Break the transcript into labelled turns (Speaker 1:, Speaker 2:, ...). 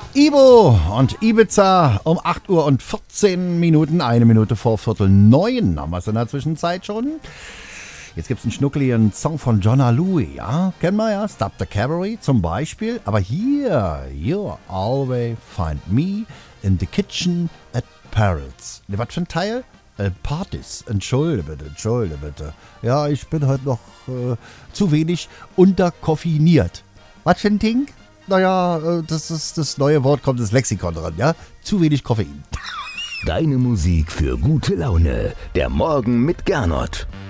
Speaker 1: Ibo und Ibiza um 8 Uhr und 14 Minuten, 1 Minute vor 8:45 haben wir es in der Zwischenzeit schon. Jetzt gibt es einen schnuckeligen Song von Jonna Louie, ja, kennen wir ja, Stop the Cavalry zum Beispiel. Aber hier, you'll always find me in the kitchen at Parrots. Ne, was für ein Teil? Partys. Entschuldige bitte. Ja, ich bin heute noch zu wenig unterkoffiniert. Was für ein Ding? Naja, das neue Wort kommt ins Lexikon dran, ja? Zu wenig Koffein.
Speaker 2: Deine Musik für gute Laune. Der Morgen mit Gernot.